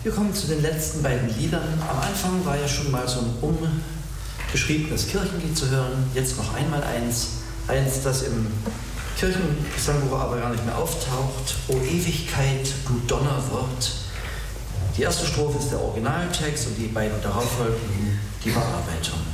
Wir kommen zu den letzten beiden Liedern. Am Anfang war ja schon mal so ein umgeschriebenes Kirchenlied zu hören. Jetzt noch einmal eins, das im Kirchengesangbuch aber gar nicht mehr auftaucht. O Ewigkeit, du Donnerwort. Die erste Strophe ist der Originaltext und die beiden darauffolgenden die Bearbeitung.